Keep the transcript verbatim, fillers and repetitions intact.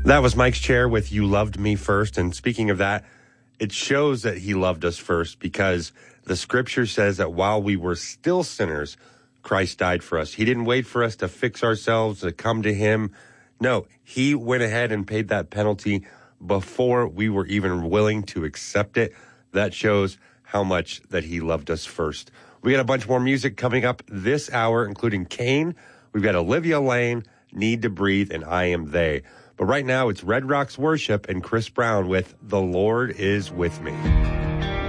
That was Mike's Chair with You Loved Me First. And speaking of that, it shows that he loved us first because the scripture says that while we were still sinners, Christ died for us. He didn't wait for us to fix ourselves, to come to him. No, he went ahead and paid that penalty before we were even willing to accept it. That shows how much that he loved us first. We got a bunch more music coming up this hour, including Kane. We've got Olivia Lane, Need to Breathe, and I Am They. But right now, it's Red Rocks Worship and Chris Brown with The Lord Is With Me.